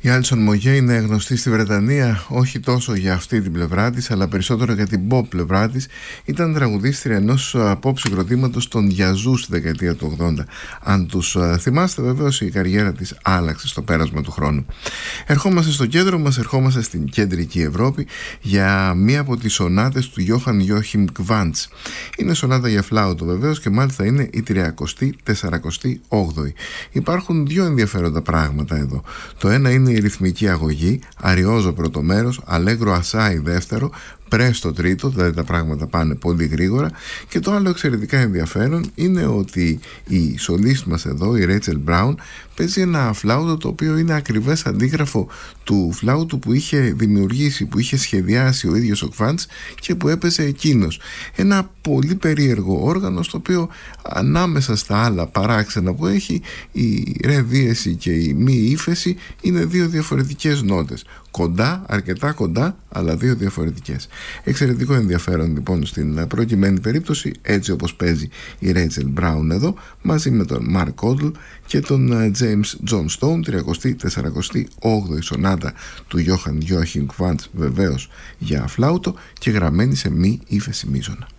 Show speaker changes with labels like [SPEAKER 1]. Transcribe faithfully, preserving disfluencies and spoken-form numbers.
[SPEAKER 1] Η Alison Moyet είναι γνωστή στη Βρετανία όχι τόσο για αυτή την πλευρά της, αλλά περισσότερο για την pop πλευρά της. Ήταν τραγουδίστρια ενός pop συγκροτήματος των Yazoo στη δεκαετία του ογδόντα. Αν τους θυμάστε, βεβαίως η καριέρα της άλλαξε στο πέρασμα του χρόνου. Ερχόμαστε στο κέντρο μας, ερχόμαστε στην κεντρική Ευρώπη για μία από τις σονάτες του Johann Joachim Quantz. Είναι σονάτα για φλάουτο βεβαίως και μάλιστα είναι η τριακοστή τεσσαρακοστή όγδοη. Υπάρχουν δύο ενδιαφέροντα πράγματα εδώ. Το ένα είναι η ρυθμική αγωγή, αριόζο πρώτο μέρος, αλέγκρο ασάι δεύτερο, πρέστο τρίτο, δηλαδή τα πράγματα πάνε πολύ γρήγορα. Και το άλλο εξαιρετικά ενδιαφέρον είναι ότι η σολίστ μας εδώ, η Ρέιτσελ Μπράουν, παίζει ένα φλάουτο το οποίο είναι ακριβές αντίγραφο του φλάουτου που είχε δημιουργήσει, που είχε σχεδιάσει ο ίδιος ο Quantz και που έπαιζε εκείνος. Ένα πολύ περίεργο όργανο, στο οποίο ανάμεσα στα άλλα παράξενα που έχει, η ρε δίεση και η μη ύφεση είναι δύο διαφορετικές νότες. Κοντά, αρκετά κοντά, αλλά δύο διαφορετικές. Εξαιρετικό ενδιαφέρον λοιπόν στην προκειμένη περίπτωση, έτσι όπως παίζει η Rachel Brown εδώ, μαζί με τον Mark Codle και τον James John Stone, τριακοστή τεσσαρακοστή όγδοη σονάτα του Johann Joachim Quantz, βεβαίως για φλάουτο και γραμμένη σε μη ύφεση μείζωνα.